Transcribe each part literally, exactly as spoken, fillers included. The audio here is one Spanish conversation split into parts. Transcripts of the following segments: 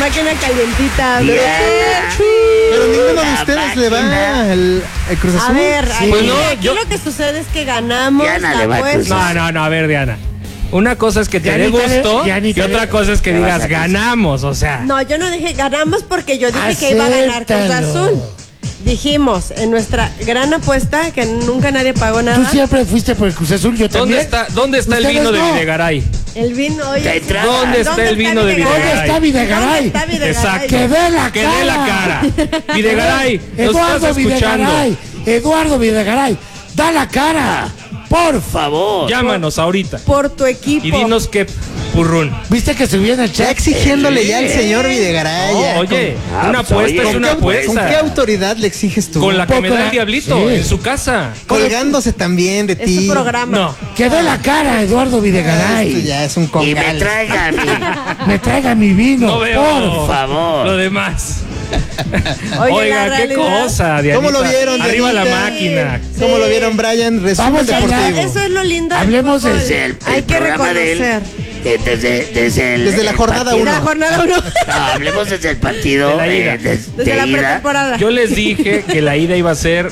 máquina calientita. Yeah. Pero, pero ninguno de La ustedes le va máquina. al, al Cruz a Azul. ver, Sí. aquí, Pues no, aquí yo- lo que sucede es que ganamos Diana la le va a Cruz apuesta. No, no, no, a ver, Diana. Una cosa es que te dé Dianita, gusto Dianita, y otra cosa es que te vas digas a casar. ganamos, o sea. No, yo no dije ganamos porque yo dije que iba a ganar Cruz Acéptalo. Azul. Dijimos en nuestra gran apuesta que nunca nadie pagó Tú nada. siempre fuiste por el Cruz Azul, yo ¿Dónde también. está, dónde está el Ustedes vino de no. Videgaray? El vino, oye. De entrada. ¿Dónde está el vino de ¿Dónde Videgaray? está Videgaray? ¿Dónde está Videgaray? Exacto. Que dé la Que cara. dé la cara. Videgaray, nos Eduardo estás escuchando. Videgaray. Eduardo Videgaray. Da la cara. Por favor. Llámanos ahorita Por tu equipo. y dinos qué purrún. ¿Viste que subí en el Ya chat? exigiéndole ya al señor Videgaray. No, ya. oye, Ah, una pues, apuesta oye. es ¿Con, una qué, ¿Con qué apuesta. autoridad le exiges tú? Con la que me Poco da el la- diablito sí. en su casa. Colgándose también de Es ti. su programa. No. Que dé la cara, Eduardo Esto Videgaray. ya es un Y me congal. traiga mi, Me traiga mi vino. No veo Por favor. lo demás. Oye, Oiga, la qué realidad- cosa, Dianita. ¿Cómo lo vieron, Arriba la Dianita? máquina. ¿Cómo lo vieron, Brian? Resumen Vamos a deportivo. hablar. Eso es lo lindo. del Hablemos fútbol. de- desde el, Hay el que programa de él. reconocer. eh, desde, desde, el, Desde la el jornada partido. De la jornada uno. No, hablemos desde el partido. De la ida. eh, des- Desde de la ida. pretemporada. Yo les dije que la ida iba a ser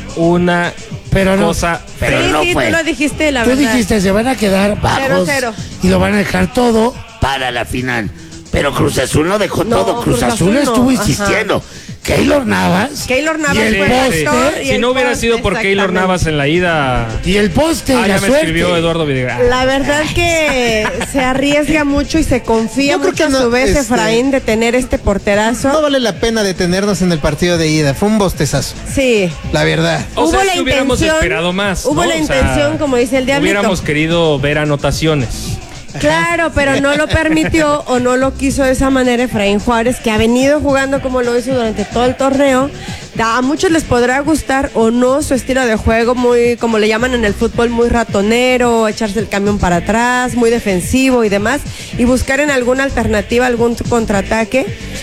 una Pero no. cosa Pero sí, no sí, fue. tú lo dijiste, la Tú verdad. dijiste, se van a quedar bajos cero. y lo van a dejar todo. Para la final. Pero Cruz Azul no dejó No, todo. Cruz, Cruz Azul, Azul no, estuvo ajá. insistiendo. Keylor Navas. Keylor Navas y el fue poste, el actor y Si el no hubiera poste, sido por Keylor exactamente. Navas en la ida. Y el poste, Ah, la ya me suerte. escribió Eduardo Videgaray. La verdad que se arriesga mucho y se confía Yo creo mucho que a su no, vez este- Efraín de tener este No porterazo. vale la pena detenernos en el partido de ida. Fue un bostezazo. Sí. La verdad. O Hubo sea, la que hubiéramos intención- esperado más. hubo ¿no? la O sea, intención, como dice el diablito. Hubiéramos querido ver anotaciones. Claro, pero no lo permitió o no lo quiso de esa manera Efraín Juárez, que ha venido jugando como lo hizo durante todo el torneo. A muchos les podrá gustar o no su estilo de juego, muy, como le llaman en el fútbol, muy ratonero, echarse el camión para atrás, muy defensivo y demás, y buscar en alguna alternativa, algún contraataque.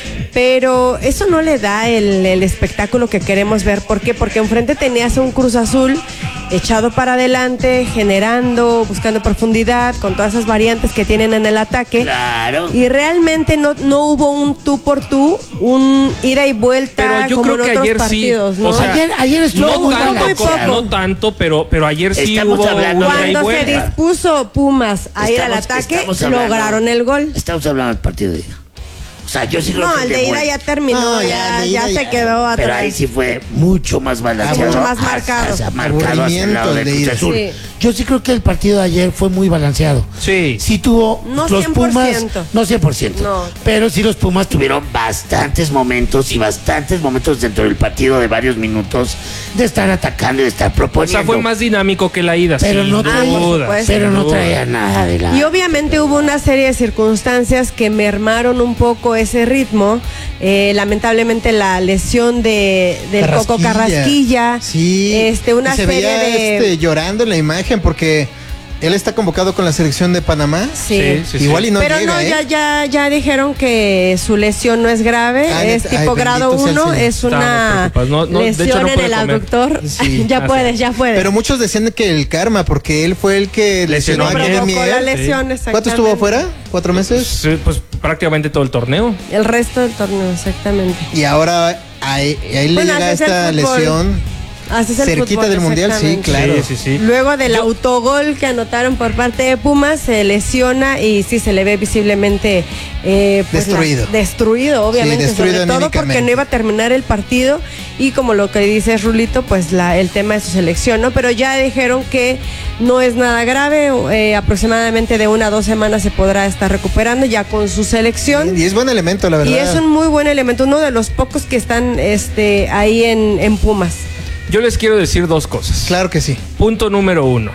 Pero eso no le da el, el espectáculo que queremos ver. ¿Por qué? Porque enfrente tenías un Cruz Azul echado para adelante, generando, buscando profundidad, con todas esas variantes que tienen en el ataque. Claro. Y realmente no, no hubo un tú por tú, un ida y vuelta Pero yo como creo en que otros ayer partidos, sí. ¿no? O sea, Ayer, ayer estuvo no muy tanto, muy balanceado. poco. no tanto, pero, pero ayer sí Estamos hubo hablando una de- ida y Cuando se vuelta. dispuso Pumas a ir al Estamos- ataque, estamos hablando- lograron el gol. Estamos hablando del partido de ida. O sea, yo sí creo No, que el de ida vuelta. ya terminó, No, ya, ya, de ya ida se ya. quedó atrás. Pero ahí sí fue mucho más balanceado. Mucho más hasta- marcado. hasta marcado hacia el lado Aburrimiento de el de Cruz ida. Azul. Sí. Yo sí creo que el partido de ayer fue muy balanceado. Sí. Sí tuvo No los cien por Pumas, ciento. no cien por ciento, No. pero sí los Pumas tuvieron Tuvieron bastantes momentos y bastantes momentos dentro del partido de varios minutos de estar atacando, atacando y de estar O proponiendo. sea, fue más dinámico que la ida. Pero sin no duda, traía- Ah, por supuesto. pero sin no duda. traía nada de la... Y obviamente hubo una serie de circunstancias que mermaron un poco ese ritmo. Eh, lamentablemente la lesión de del Coco Carrasquilla. Sí. Este, una y se serie veía de. este, llorando en la imagen porque él está convocado con la selección de Panamá. Sí. Sí, sí, sí. Igual y no Pero llega, no, ¿eh? ya, ya, ya dijeron que su lesión no es grave, Ah, es neta. tipo Ay, grado bendito sea el uno, Señor. es una Estábamos preocupados. No, no, de hecho, lesión no en puede el comer. abductor. Sí. ya Ah, puedes, sí. ya puedes. Pero muchos decían que el karma, porque él fue el que lesionó Lesionó a a Guillermo provocó la Mier. lesión, Sí. ¿Cuánto estuvo exactamente. afuera? ¿Cuatro meses? Sí, pues prácticamente todo el torneo. El resto del torneo, exactamente. Y ahora a él, a él Bueno, le llega así es el esta fútbol. lesión Así es el cerquita fútbol, del Mundial, sí, exactamente. claro. Sí, sí, sí. Luego del autogol que anotaron por parte de Pumas, se lesiona y sí se le ve visiblemente eh, pues, Destruido. la- destruido, obviamente. Sí, destruido sobre todo porque anímicamente. no iba a terminar el partido y como lo que dice Rulito, pues la, el tema de su selección, ¿no? Pero ya dijeron que no es nada grave, eh, aproximadamente de una a dos semanas se podrá estar recuperando ya con su selección. Y es buen elemento, la verdad. Y es un muy buen elemento, uno de los pocos que están este, ahí en, en Pumas. Yo les quiero decir dos cosas. Claro que sí. Punto número uno.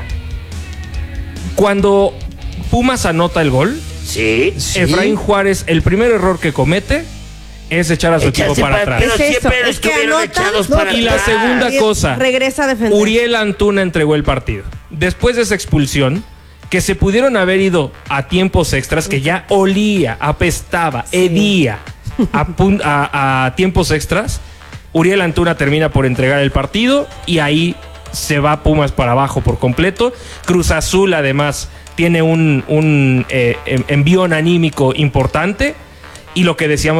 Cuando Pumas anota el gol, Sí. Sí. Efraín Juárez, el primer error que comete es echar a su equipo Echarse para para- atrás. Pero Es siempre eso, es que estuvieron anotan, echados no, para Y la atrás. segunda Y cosa, regresa a defender. Uriel Antuna entregó el partido. Después de esa expulsión, que se pudieron haber ido a tiempos extras, que ya olía, apestaba, hedía a, pun- a- a tiempos extras, Uriel Antuna termina por entregar el partido y ahí se va Pumas para abajo por completo. Cruz Azul además tiene un, un eh, envío anímico importante y lo que decíamos